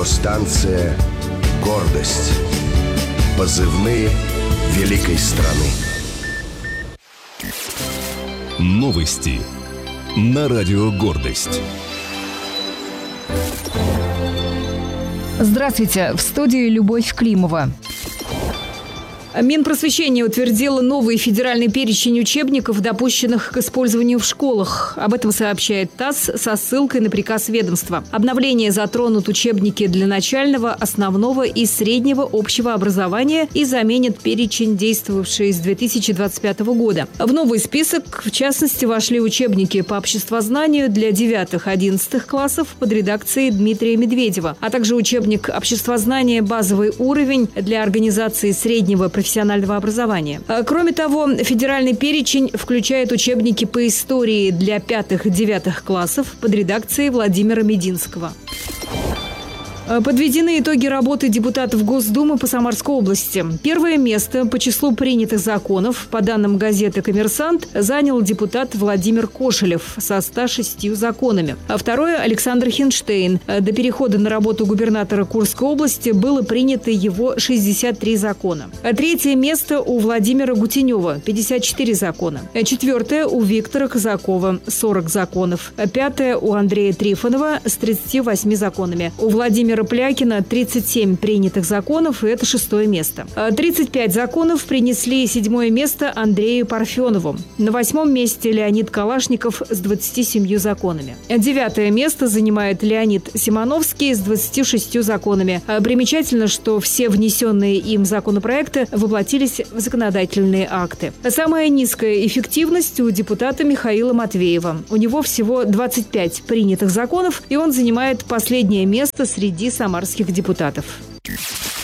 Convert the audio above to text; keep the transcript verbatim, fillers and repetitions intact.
Радиостанция «Гордость». Позывные великой страны. Новости на радио «Гордость». Здравствуйте, в студии Любовь Климова. Минпросвещение утвердило новый федеральный перечень учебников, допущенных к использованию в школах. Об этом сообщает ТАСС со ссылкой на приказ ведомства. Обновление затронут учебники для начального, основного и среднего общего образования и заменит перечень, действовавший с две тысячи двадцать пятого года. В новый список, в частности, вошли учебники по обществознанию для девятых-одиннадцатых классов под редакцией Дмитрия Медведева, а также учебник обществознания «Базовый уровень» для организации среднего профессионального профессионального образования. Кроме того, федеральный перечень включает учебники по истории для пятых-девятых классов под редакцией Владимира Мединского. Подведены итоги работы депутатов Госдумы по Самарской области. Первое место по числу принятых законов, по данным газеты «Коммерсант», занял депутат Владимир Кошелев со ста шестью законами. А второе – Александр Хинштейн. До перехода на работу губернатора Курской области было принято его шестьдесят три закона. А третье место у Владимира Гутенева – пятьдесят четыре закона. А четвертое – у Виктора Казакова – сорок законов. А пятое – у Андрея Трифонова с тридцатью восьмью законами. У Владимира Плякина тридцать семь принятых законов, и это шестое место. тридцать пять законов принесли седьмое место Андрею Парфенову. На восьмом месте Леонид Калашников с двадцатью семью законами. Девятое место занимает Леонид Симоновский с двадцатью шестью законами. Примечательно, что все внесенные им законопроекты воплотились в законодательные акты. Самая низкая эффективность у депутата Михаила Матвеева. У него всего двадцать пять принятых законов, и он занимает последнее место среди самарских депутатов.